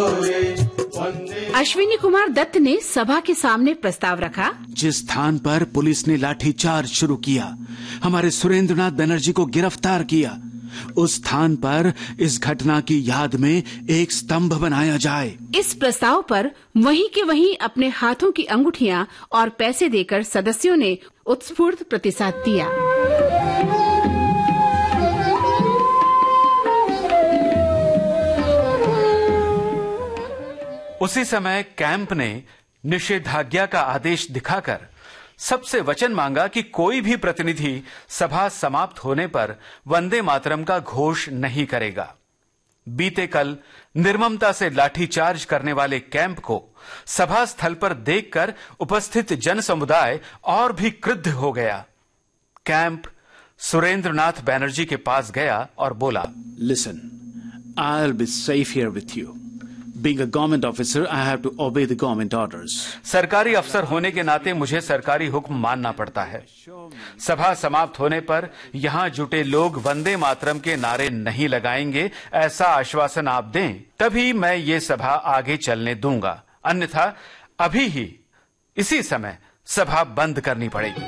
अश्विनी कुमार दत्त ने सभा के सामने प्रस्ताव रखा। जिस स्थान पर पुलिस ने लाठीचार्ज शुरू किया, हमारे सुरेंद्रनाथ बनर्जी को गिरफ्तार किया, उस स्थान पर इस घटना की याद में एक स्तंभ बनाया जाए। इस प्रस्ताव पर वहीं के वहीं अपने हाथों की अंगूठियां और पैसे देकर सदस्यों ने उत्स्फूर्त प्रतिसाद दिया। उसी समय कैंप ने निषेधाज्ञा का आदेश दिखाकर सबसे वचन मांगा कि कोई भी प्रतिनिधि सभा समाप्त होने पर वंदे मातरम का घोष नहीं करेगा। बीते कल निर्ममता से लाठीचार्ज करने वाले कैंप को सभा स्थल पर देखकर उपस्थित जन समुदाय और भी क्रुद्ध हो गया। कैंप सुरेंद्रनाथ बनर्जी के पास गया और बोला, listen, I will be safe here with you. Being a government officer, I have to obey the government orders. सरकारी अफसर होने के नाते मुझे सरकारी हुक्म मानना पड़ता है। सभा समाप्त होने पर यहाँ जुटे लोग वंदे मातरम के नारे नहीं लगाएंगे, ऐसा आश्वासन आप दें, तभी मैं ये सभा आगे चलने दूंगा। अन्यथा अभी ही इसी समय सभा बंद करनी पड़ेगी।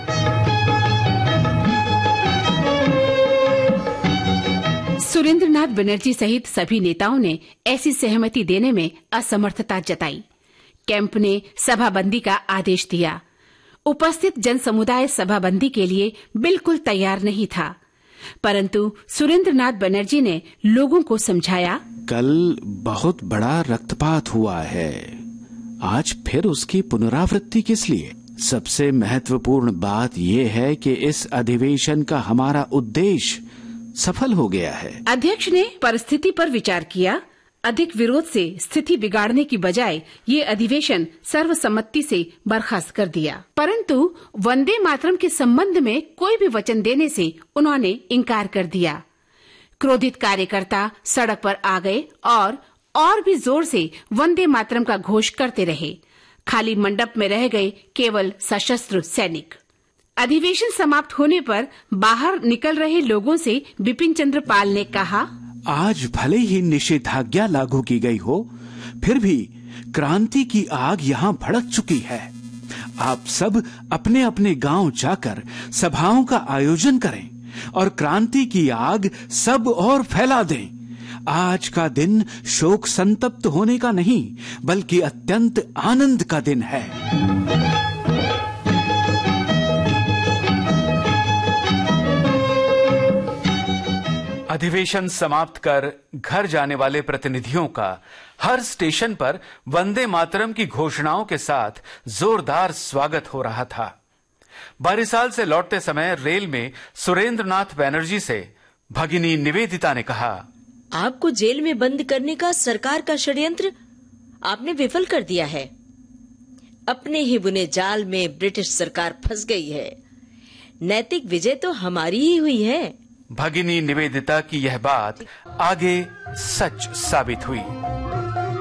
सुरेंद्रनाथ बनर्जी सहित सभी नेताओं ने ऐसी सहमति देने में असमर्थता जताई। कैंप ने सभाबंदी का आदेश दिया। उपस्थित जन समुदाय सभाबंदी के लिए बिल्कुल तैयार नहीं था, परंतु सुरेंद्रनाथ बनर्जी ने लोगों को समझाया, कल बहुत बड़ा रक्तपात हुआ है, आज फिर उसकी पुनरावृत्ति किस लिए? सबसे महत्वपूर्ण बात यह है कि इस अधिवेशन का हमारा उद्देश्य सफल हो गया है। अध्यक्ष ने परिस्थिति पर विचार किया। अधिक विरोध से स्थिति बिगाड़ने की बजाय ये अधिवेशन सर्वसम्मति से बर्खास्त कर दिया, परंतु वंदे मातरम के संबंध में कोई भी वचन देने से उन्होंने इनकार कर दिया। क्रोधित कार्यकर्ता सड़क पर आ गए और भी जोर से वंदे मातरम का घोष करते रहे। खाली मंडप में रह गए केवल सशस्त्र सैनिक। अधिवेशन समाप्त होने पर बाहर निकल रहे लोगों से बिपिन चंद्र पाल ने कहा, आज भले ही निषेधाज्ञा लागू की गई हो, फिर भी क्रांति की आग यहाँ भड़क चुकी है। आप सब अपने अपने गांव जाकर सभाओं का आयोजन करें और क्रांति की आग सब और फैला दें। आज का दिन शोक संतप्त होने का नहीं, बल्कि अत्यंत आनंद का दिन है। अधिवेशन समाप्त कर घर जाने वाले प्रतिनिधियों का हर स्टेशन पर वंदे मातरम की घोषणाओं के साथ जोरदार स्वागत हो रहा था। बारिसाल से लौटते समय रेल में सुरेंद्रनाथ बनर्जी से भगिनी निवेदिता ने कहा, आपको जेल में बंद करने का सरकार का षड्यंत्र आपने विफल कर दिया है। अपने ही बुने जाल में ब्रिटिश सरकार फंस गई है। नैतिक विजय तो हमारी ही हुई है। भगिनी निवेदिता की यह बात आगे सच साबित हुई।